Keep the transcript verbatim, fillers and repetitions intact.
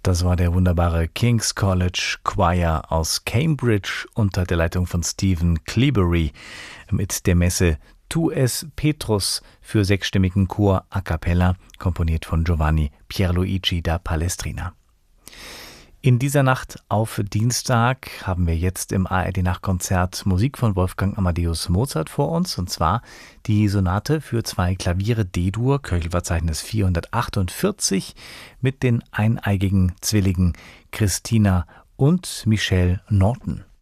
Das war der wunderbare King's College Choir aus Cambridge unter der Leitung von Stephen Cleobury mit der Messe Tu es Petrus für sechsstimmigen Chor a cappella, komponiert von Giovanni Pierluigi da Palestrina. In dieser Nacht auf Dienstag haben wir jetzt im A R D-Nachtkonzert Musik von Wolfgang Amadeus Mozart vor uns, und zwar die Sonate für zwei Klaviere D-Dur, Köchelverzeichnis vierhundertachtundvierzig, mit den eineigigen Zwillingen Christina und Michelle Norton.